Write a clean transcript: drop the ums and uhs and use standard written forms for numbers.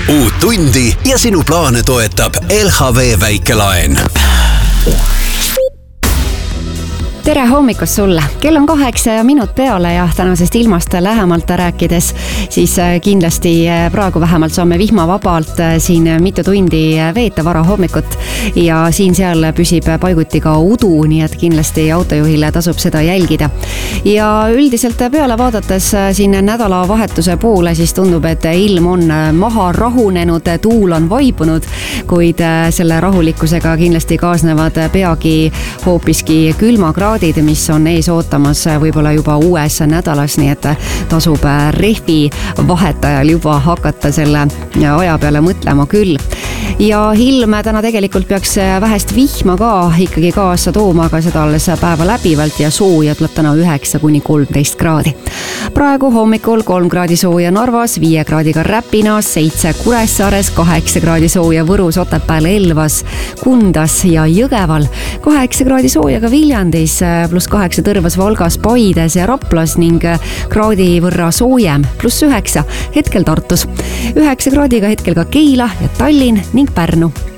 Uut tundi ja sinu plaane toetab LHV väikelaen. Tere hommikust sulle! Kell on 8 ja minut peale ja tänasest ilmast lähemalt rääkides, siis kindlasti praegu vähemalt saame vihmavabalt siin mitu tundi veeta vara hommikut ja siin-seal püsib paiguti ka udu, nii et kindlasti autojuhile tasub seda jälgida. Ja üldiselt peale vaadates siin nädalavahetuse poole, siis tundub, et ilm on maha rahunenud, tuul on vaibunud, kuid selle rahulikkusega kindlasti kaasnevad peagi hoopiski külmakraadid, mis on ees ootamas võib-olla juba uues nädalas, nii et tasub rehvi vahetajal juba hakata selle aja peale mõtlema küll. Ja ilm täna tegelikult peaks vähest vihma ka ikkagi kaasa tooma, aga seda alles päeva läbivalt ja sooja tuleb täna 9–13 kraadi. Praegu hommikul 3 kraadi sooja Narvas, 5 kraadiga Räpinas, 7 Kuressaares, 8 kraadi sooja Võrus, Otepääl, Elvas, Kundas ja Jõgeval, 8 kraadi sooja ka Viljandis, +8 Tõrvas, Valgas, Paides ja Raplas ning kraadi võrra soojem, +9 hetkel Tartus, 9 kraadiga hetkel ka Keila ja Tallinn ning Pärnu.